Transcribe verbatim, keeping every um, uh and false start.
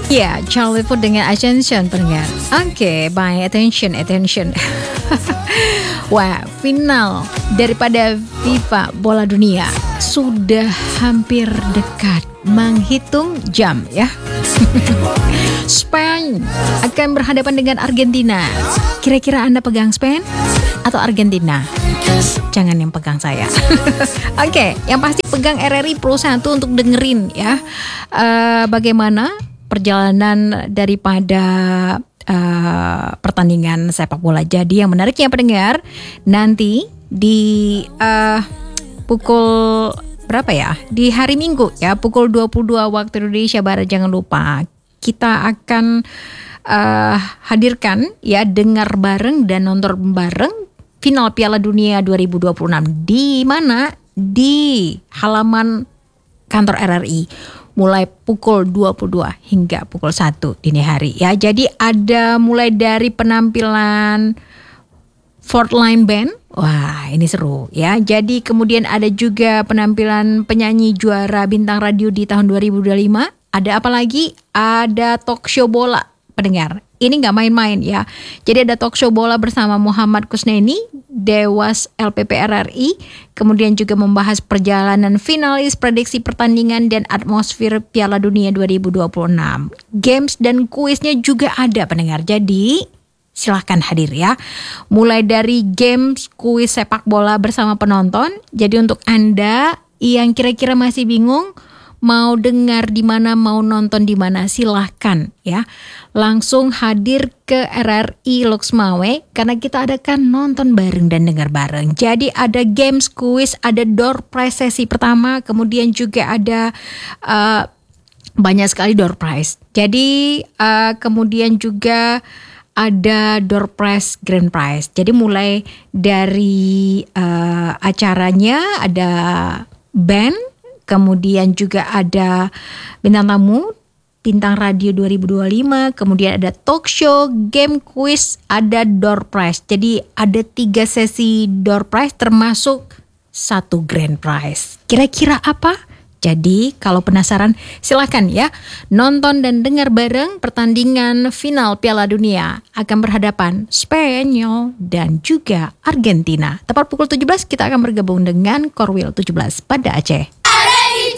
Ya, Charlie Puth dengan Attention pendengar. Oke, okay, bye, attention, attention. Wah, final daripada FIFA Bola Dunia sudah hampir dekat, menghitung jam ya. Spain akan berhadapan dengan Argentina. Kira-kira Anda pegang Spain atau Argentina? Jangan yang pegang saya. Oke, okay, yang pasti pegang R R I Pro satu untuk dengerin ya. Uh, bagaimana perjalanan daripada uh, pertandingan sepak bola. Jadi yang menariknya pendengar, nanti di uh, pukul berapa ya? Di hari Minggu ya, pukul dua puluh dua waktu Indonesia Barat, jangan lupa kita akan uh, hadirkan ya, dengar bareng dan nonton bareng final Piala Dunia dua ribu dua puluh enam. Di mana? Di halaman kantor R R I. Mulai pukul dua puluh dua hingga pukul satu dini hari ya. Jadi ada mulai dari penampilan Fort Line Band. Wah, ini seru ya. Jadi kemudian ada juga penampilan penyanyi juara bintang radio di tahun dua ribu dua puluh lima. Ada apa lagi? Ada talk show bola pendengar. Ini gak main-main ya. Jadi ada talk show bola bersama Muhammad Kusneni, Dewas L P P R R I. Kemudian juga membahas perjalanan finalis, prediksi pertandingan, dan atmosfer Piala Dunia dua ribu dua puluh enam. Games dan kuisnya juga ada pendengar. Jadi silahkan hadir ya. Mulai dari games, kuis sepak bola bersama penonton. Jadi untuk Anda yang kira-kira masih bingung mau dengar di mana, mau nonton di mana, silahkan ya. Langsung hadir ke R R I Loksmawe karena kita adakan nonton bareng dan dengar bareng. Jadi ada games, quiz, ada door prize sesi pertama, kemudian juga ada uh, banyak sekali door prize. Jadi uh, kemudian juga ada door prize, grand prize. Jadi mulai dari uh, acaranya ada band, kemudian juga ada bintang tamu, bintang radio dua ribu dua puluh lima, kemudian ada talk show, game quiz, ada door prize. Jadi ada tiga sesi door prize termasuk satu grand prize. Kira-kira apa? Jadi kalau penasaran silakan ya nonton dan dengar bareng pertandingan final Piala Dunia. Akan berhadapan Spanyol dan juga Argentina. Tepat pukul tujuh belas kita akan bergabung dengan Korwil tujuh belas pada Aceh.